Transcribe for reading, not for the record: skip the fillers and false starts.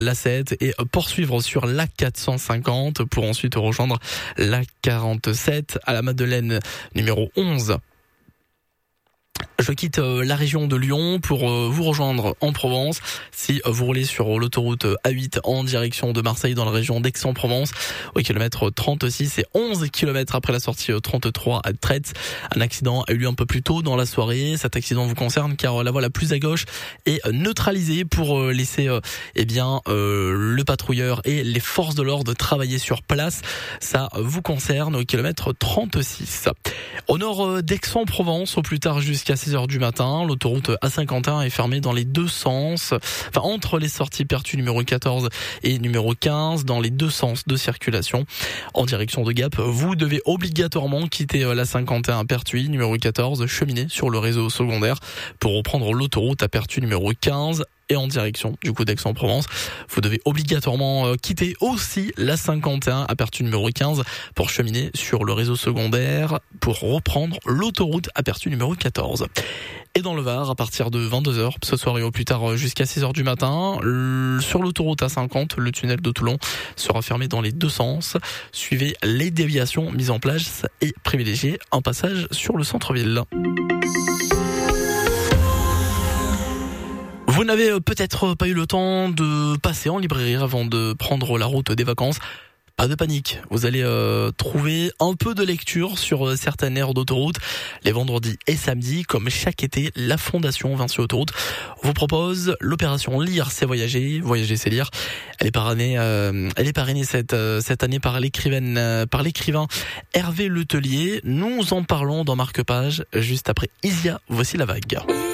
l'A7 et poursuivre sur l'A450 pour ensuite rejoindre l'A47 à la Madeleine numéro 11. Je quitte la région de Lyon pour vous rejoindre en Provence. Si vous roulez sur l'autoroute A8 en direction de Marseille dans la région d'Aix-en-Provence, au kilomètre 36 et 11 km après la sortie 33 à Traite, un accident a eu lieu un peu plus tôt dans la soirée. Cet accident vous concerne car la voie la plus à gauche est neutralisée pour laisser le patrouilleur et les forces de l'ordre travailler sur place. Ça vous concerne au kilomètre 36. Au nord d'Aix-en-Provence, au plus tard jusqu'à 6h du matin, l'autoroute A51 est fermée dans les deux sens, entre les sorties Pertuis numéro 14 et numéro 15, dans les deux sens de circulation. En direction de Gap, vous devez obligatoirement quitter la 51 Pertuis numéro 14, cheminer sur le réseau secondaire pour reprendre l'autoroute à Pertuis numéro 15. Et en direction du coup d'Aix-en-Provence, vous devez obligatoirement quitter aussi la 51 à Pertuis numéro 15 pour cheminer sur le réseau secondaire pour reprendre l'autoroute à Pertuis numéro 14. Et dans le Var, à partir de 22h, ce soir et au plus tard jusqu'à 6h du matin, sur l'autoroute A50, le tunnel de Toulon sera fermé dans les deux sens. Suivez les déviations mises en place et privilégiez un passage sur le centre-ville. Vous n'avez peut-être pas eu le temps de passer en librairie avant de prendre la route des vacances. Pas de panique, vous allez trouver un peu de lecture sur certaines aires d'autoroute. Les vendredis et samedis, comme chaque été, la Fondation Vinci Autoroute vous propose l'opération Lire c'est voyager, voyager c'est lire. Elle est parrainée cette année par l'écrivain Hervé Letellier. Nous en parlons dans Marque-Page juste après Isia, voici la vague.